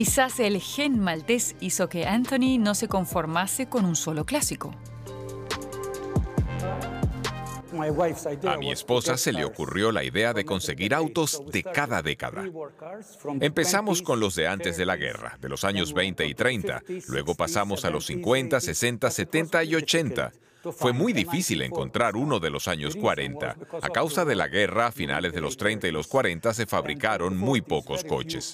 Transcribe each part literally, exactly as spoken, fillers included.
Quizás el gen maltés hizo que Anthony no se conformase con un solo clásico. A mi esposa se le ocurrió la idea de conseguir autos de cada década. Empezamos con los de antes de la guerra, de los años veinte y treinta. Luego pasamos a los cincuenta, sesenta, setenta y ochenta. Fue muy difícil encontrar uno de los años cuarenta. A causa de la guerra, a finales de los treinta y los cuarenta se fabricaron muy pocos coches.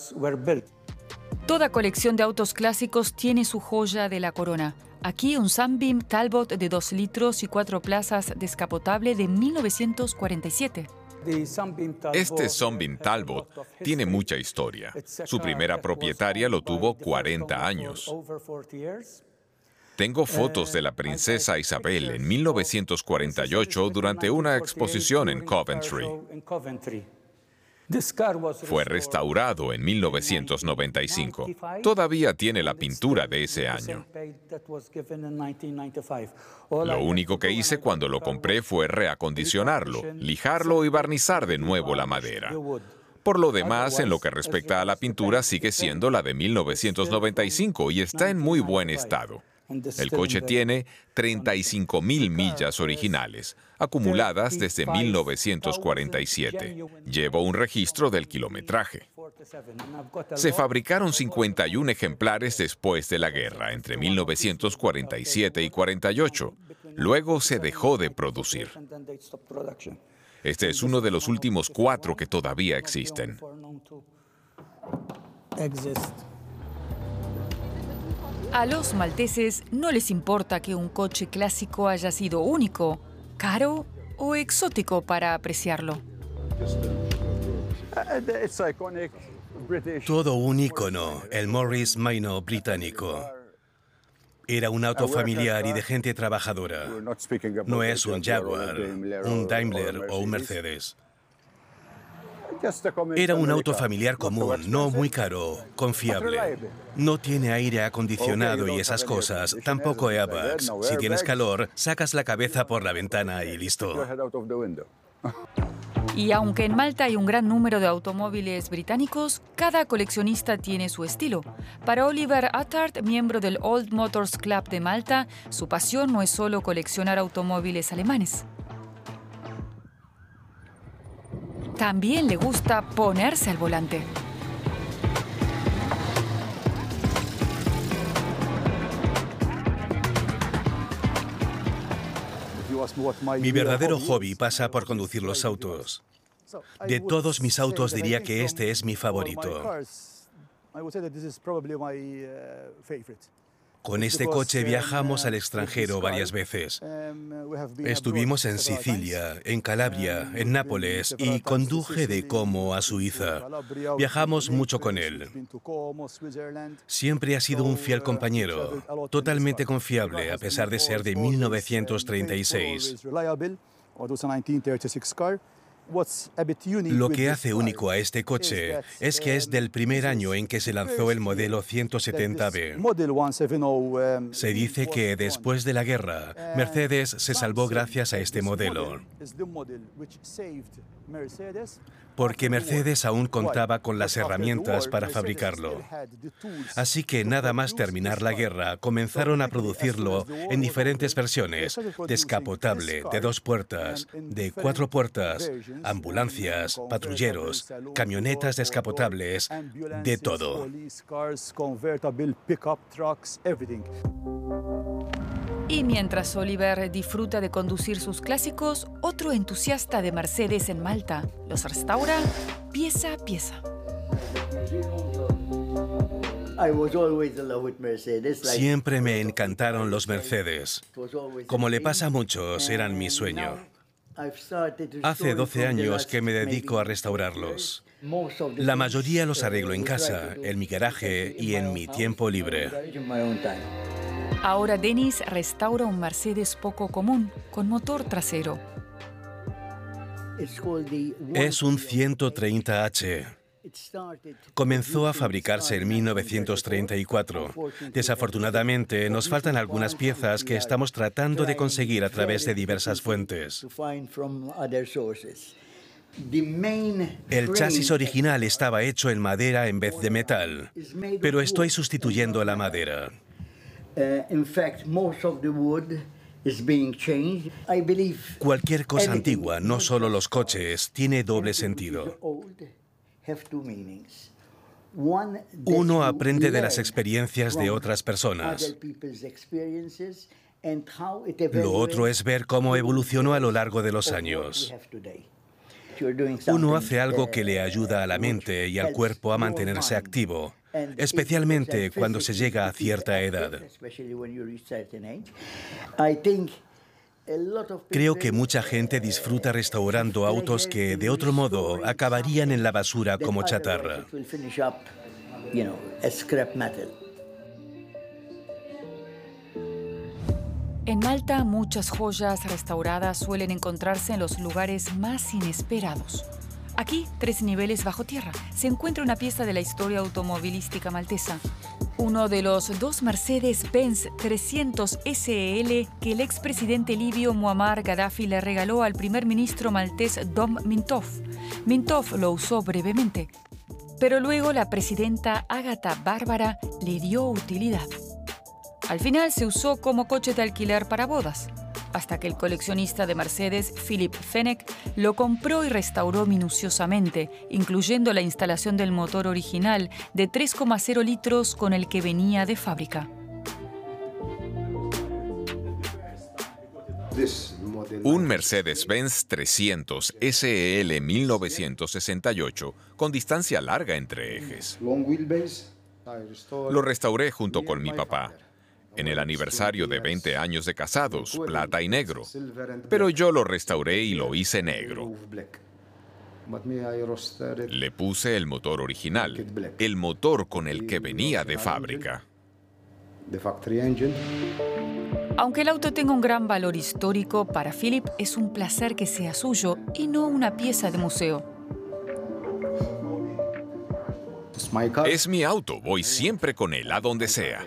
Toda colección de autos clásicos tiene su joya de la corona. Aquí un Sunbeam Talbot de dos litros y cuatro plazas descapotable de mil novecientos cuarenta y siete. Este Sunbeam Talbot tiene mucha historia. Su primera propietaria lo tuvo cuarenta años. Tengo fotos de la princesa Isabel en mil novecientos cuarenta y ocho durante una exposición en Coventry. Fue restaurado en mil novecientos noventa y cinco. Todavía tiene la pintura de ese año. Lo único que hice cuando lo compré fue reacondicionarlo, lijarlo y barnizar de nuevo la madera. Por lo demás, en lo que respecta a la pintura, sigue siendo la de mil novecientos noventa y cinco y está en muy buen estado. El coche tiene treinta y cinco mil millas originales, acumuladas desde mil novecientos cuarenta y siete. Llevo un registro del kilometraje. Se fabricaron cincuenta y uno ejemplares después de la guerra, entre mil novecientos cuarenta y siete y cuarenta y ocho. Luego se dejó de producir. Este es uno de los últimos cuatro que todavía existen. A los malteses no les importa que un coche clásico haya sido único, caro o exótico para apreciarlo. Todo un ícono, el Morris Minor británico. Era un auto familiar y de gente trabajadora. No es un Jaguar, un Daimler o un Mercedes. Era un auto familiar común, no muy caro, confiable. No tiene aire acondicionado y esas cosas, tampoco airbags. Si tienes calor, sacas la cabeza por la ventana y listo. Y aunque en Malta hay un gran número de automóviles británicos, cada coleccionista tiene su estilo. Para Oliver Attard, miembro del Old Motors Club de Malta, su pasión no es solo coleccionar automóviles alemanes. También le gusta ponerse al volante. Mi verdadero hobby pasa por conducir los autos. De todos mis autos diría que este es mi favorito. Con este coche viajamos al extranjero varias veces. Estuvimos en Sicilia, en Calabria, en Nápoles y conduje de Como a Suiza. Viajamos mucho con él. Siempre ha sido un fiel compañero, totalmente confiable a pesar de ser de mil novecientos treinta y seis. Lo que hace único a este coche es que es del primer año en que se lanzó el modelo ciento setenta B. Se dice que después de la guerra, Mercedes se salvó gracias a este modelo, porque Mercedes aún contaba con las herramientas para fabricarlo. Así que nada más terminar la guerra, comenzaron a producirlo en diferentes versiones: descapotable, de dos puertas, de cuatro puertas, ambulancias, patrulleros, camionetas descapotables, de todo. Y mientras Oliver disfruta de conducir sus clásicos, otro entusiasta de Mercedes en Malta los restaura pieza a pieza. Siempre me encantaron los Mercedes. Como le pasa a muchos, eran mi sueño. Hace doce años que me dedico a restaurarlos. La mayoría los arreglo en casa, en mi garaje y en mi tiempo libre. Ahora Dennis restaura un Mercedes poco común, con motor trasero. Es un ciento treinta H. Comenzó a fabricarse en mil novecientos treinta y cuatro. Desafortunadamente, nos faltan algunas piezas que estamos tratando de conseguir a través de diversas fuentes. El chasis original estaba hecho en madera en vez de metal, pero estoy sustituyendo la madera. Cualquier cosa antigua, no solo los coches, tiene doble sentido. Uno aprende de las experiencias de otras personas. Lo otro es ver cómo evolucionó a lo largo de los años. Uno hace algo que le ayuda a la mente y al cuerpo a mantenerse activo, especialmente cuando se llega a cierta edad. Creo que mucha gente disfruta restaurando autos que, de otro modo, acabarían en la basura como chatarra. En Malta, muchas joyas restauradas suelen encontrarse en los lugares más inesperados. Aquí, tres niveles bajo tierra, se encuentra una pieza de la historia automovilística maltesa. Uno de los dos Mercedes-Benz trescientos S L que el expresidente libio Muammar Gaddafi le regaló al primer ministro maltés Dom Mintoff. Mintoff lo usó brevemente, pero luego la presidenta Ágata Barbara le dio utilidad. Al final se usó como coche de alquiler para bodas, hasta que el coleccionista de Mercedes, Philip Fenech, lo compró y restauró minuciosamente, incluyendo la instalación del motor original de tres coma cero litros con el que venía de fábrica. Un Mercedes-Benz trescientos S L mil novecientos sesenta y ocho con distancia larga entre ejes. Lo restauré junto con mi papá. En el aniversario de veinte años de casados, plata y negro. Pero yo lo restauré y lo hice negro. Le puse el motor original, el motor con el que venía de fábrica. Aunque el auto tenga un gran valor histórico, para Philip es un placer que sea suyo y no una pieza de museo. Es mi auto, voy siempre con él a donde sea.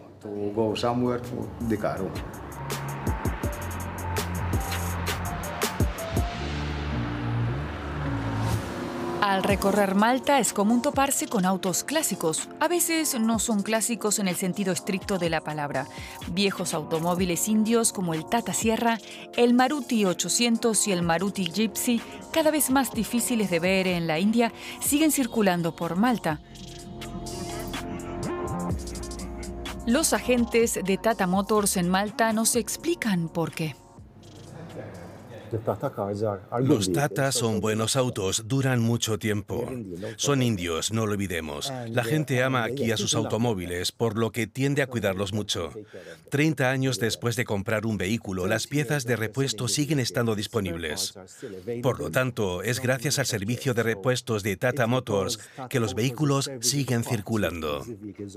Al recorrer Malta es común toparse con autos clásicos. A veces no son clásicos en el sentido estricto de la palabra. Viejos automóviles indios como el Tata Sierra, el Maruti ochocientos y el Maruti Gypsy, cada vez más difíciles de ver en la India, siguen circulando por Malta. Los agentes de Tata Motors en Malta nos explican por qué. Los Tata son buenos autos, duran mucho tiempo. Son indios, no lo olvidemos. La gente ama aquí a sus automóviles, por lo que tiende a cuidarlos mucho. treinta años después de comprar un vehículo, las piezas de repuesto siguen estando disponibles. Por lo tanto, es gracias al servicio de repuestos de Tata Motors que los vehículos siguen circulando.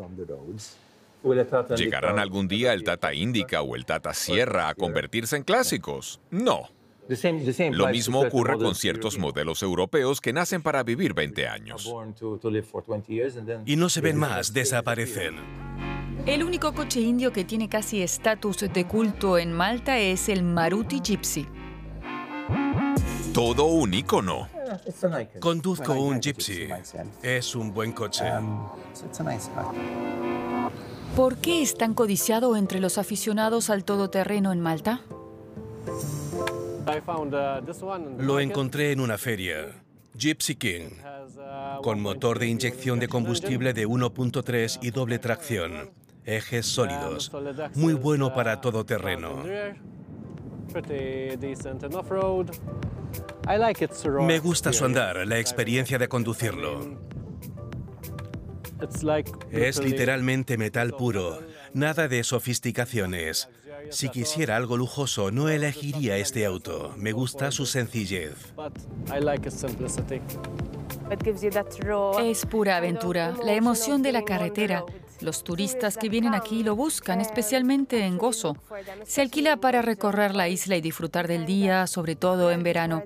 ¿Llegarán algún día el Tata Indica o el Tata Sierra a convertirse en clásicos? No. Lo mismo ocurre con ciertos modelos europeos que nacen para vivir veinte años. Y no se ven más, desaparecen. El único coche indio que tiene casi estatus de culto en Malta es el Maruti Gypsy. Todo un ícono. Conduzco un Gypsy. Es un buen coche. ¿Por qué es tan codiciado entre los aficionados al todoterreno en Malta? Lo encontré en una feria. Gypsy King, con motor de inyección de combustible de uno punto tres y doble tracción. Ejes sólidos. Muy bueno para todoterreno. Me gusta su andar, la experiencia de conducirlo. Es literalmente metal puro, nada de sofisticaciones. Si quisiera algo lujoso, no elegiría este auto. Me gusta su sencillez. Es pura aventura, la emoción de la carretera. Los turistas que vienen aquí lo buscan, especialmente en Gozo. Se alquila para recorrer la isla y disfrutar del día, sobre todo en verano.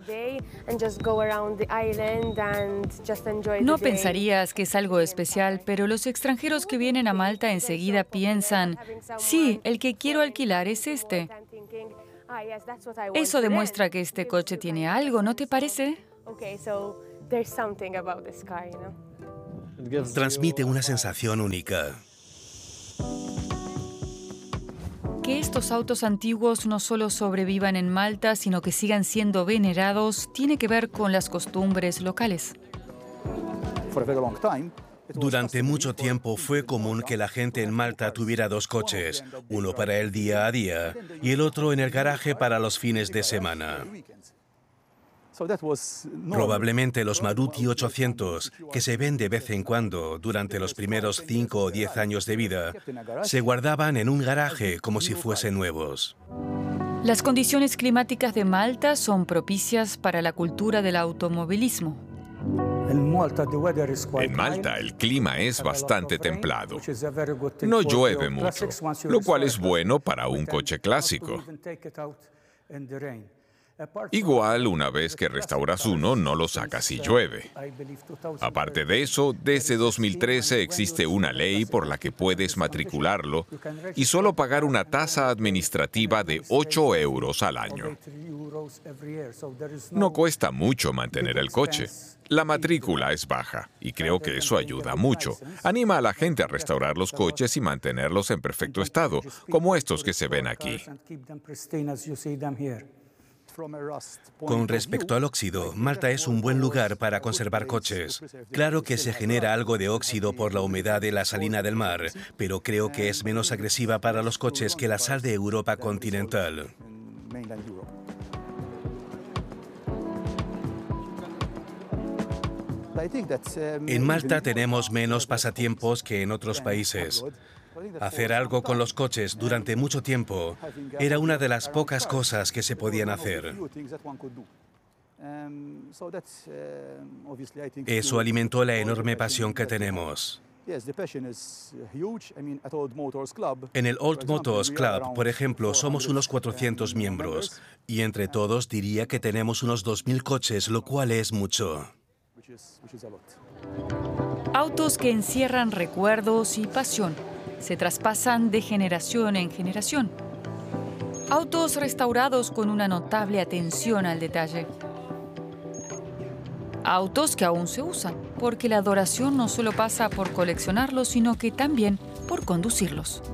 No pensarías que es algo especial, pero los extranjeros que vienen a Malta enseguida piensan, sí, el que quiero alquilar es este. Eso demuestra que este coche tiene algo, ¿no te parece? Transmite una sensación única. Que estos autos antiguos no solo sobrevivan en Malta, sino que sigan siendo venerados, tiene que ver con las costumbres locales. Durante mucho tiempo fue común que la gente en Malta tuviera dos coches, uno para el día a día y el otro en el garaje para los fines de semana. Probablemente los Maruti ochocientos, que se ven de vez en cuando durante los primeros cinco o diez años de vida, se guardaban en un garaje como si fuesen nuevos. Las condiciones climáticas de Malta son propicias para la cultura del automovilismo. En Malta el clima es bastante templado. No llueve mucho, lo cual es bueno para un coche clásico. Igual, una vez que restauras uno, no lo sacas si llueve. Aparte de eso, desde dos mil trece existe una ley por la que puedes matricularlo y solo pagar una tasa administrativa de ocho euros al año. No cuesta mucho mantener el coche. La matrícula es baja y creo que eso ayuda mucho. Anima a la gente a restaurar los coches y mantenerlos en perfecto estado, como estos que se ven aquí. Con respecto al óxido, Malta es un buen lugar para conservar coches. Claro que se genera algo de óxido por la humedad de la salina del mar, pero creo que es menos agresiva para los coches que la sal de Europa continental. En Malta tenemos menos pasatiempos que en otros países. Hacer algo con los coches durante mucho tiempo era una de las pocas cosas que se podían hacer. Eso alimentó la enorme pasión que tenemos. En el Old Motors Club, por ejemplo, somos unos cuatrocientos miembros y entre todos diría que tenemos unos dos mil coches, lo cual es mucho. Autos que encierran recuerdos y pasión. Se traspasan de generación en generación. Autos restaurados con una notable atención al detalle. Autos que aún se usan, porque la adoración no solo pasa por coleccionarlos, sino que también por conducirlos.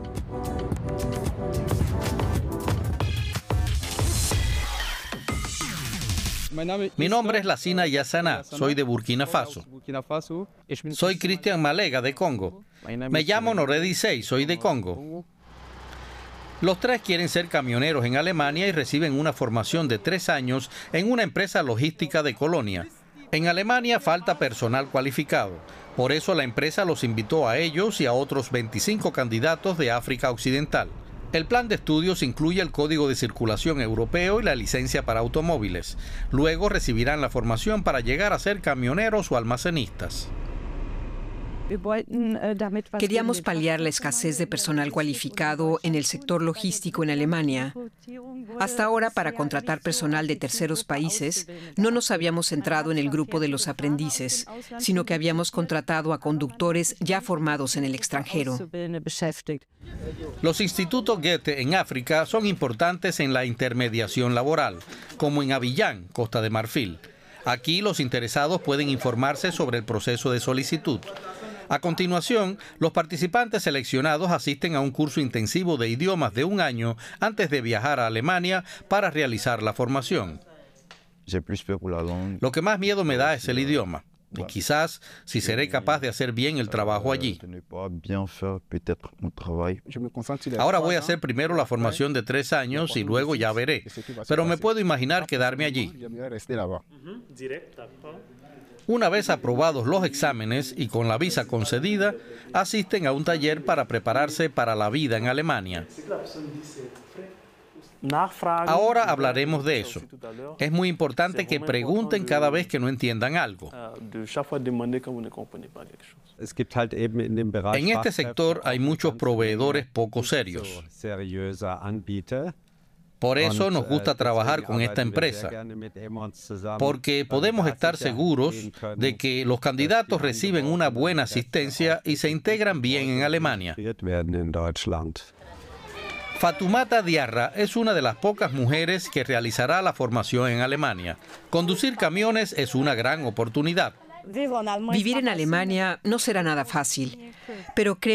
Mi nombre es Lassina Yassana, soy de Burkina Faso. Soy Cristian Malega, de Congo. Me llamo Noredi Sey, soy de Congo. Los tres quieren ser camioneros en Alemania y reciben una formación de tres años en una empresa logística de Colonia. En Alemania falta personal cualificado. Por eso la empresa los invitó a ellos y a otros veinticinco candidatos de África Occidental. El plan de estudios incluye el Código de Circulación Europeo y la licencia para automóviles. Luego recibirán la formación para llegar a ser camioneros o almacenistas. Queríamos paliar la escasez de personal cualificado en el sector logístico en Alemania. Hasta ahora, para contratar personal de terceros países, no nos habíamos centrado en el grupo de los aprendices, sino que habíamos contratado a conductores ya formados en el extranjero. Los institutos Goethe en África son importantes en la intermediación laboral, como en Abiyán, Costa de Marfil. Aquí los interesados pueden informarse sobre el proceso de solicitud. A continuación, los participantes seleccionados asisten a un curso intensivo de idiomas de un año antes de viajar a Alemania para realizar la formación. Lo que más miedo me da es el idioma. Y quizás si seré capaz de hacer bien el trabajo allí. Ahora voy a hacer primero la formación de tres años y luego ya veré. Pero me puedo imaginar quedarme allí. Una vez aprobados los exámenes y con la visa concedida, asisten a un taller para prepararse para la vida en Alemania. Ahora hablaremos de eso. Es muy importante que pregunten cada vez que no entiendan algo. En este sector hay muchos proveedores poco serios. Por eso nos gusta trabajar con esta empresa, porque podemos estar seguros de que los candidatos reciben una buena asistencia y se integran bien en Alemania. Fatoumata Diarra es una de las pocas mujeres que realizará la formación en Alemania. Conducir camiones es una gran oportunidad. Vivir en Alemania no será nada fácil, pero creo